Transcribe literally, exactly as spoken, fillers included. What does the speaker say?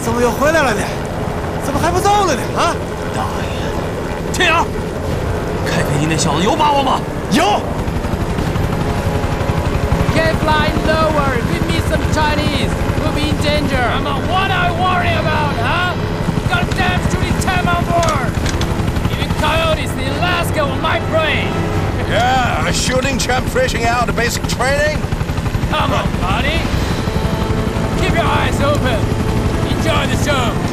怎么又回来了呢？怎么还不走了呢？啊！ 大爷，天阳，开飞机那小子有把握吗？ 有。 Get flying lower. If we meet some Chinese, we'll be in danger. I'm on what I worry about, huh? Got a damn shooting time on board. Even coyotes in Alaska on my brain. Yeah, a shooting champ fishing out the basic training. Come on, buddy. Keep your eyes open. Enjoy the show.